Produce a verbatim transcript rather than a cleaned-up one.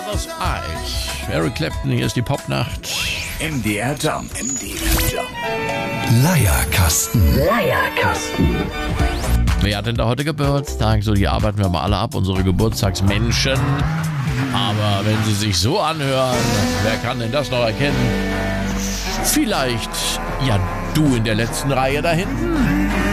Father's Eyes. Eric Clapton, hier ist die Popnacht. M D R Jump. M D R Jump. Leierkasten. Leierkasten. Wer hat denn da heute Geburtstag? So, die arbeiten wir mal alle ab, unsere Geburtstagsmenschen. Aber wenn sie sich so anhören, wer kann denn das noch erkennen? Vielleicht, ja, du in der letzten Reihe da hinten.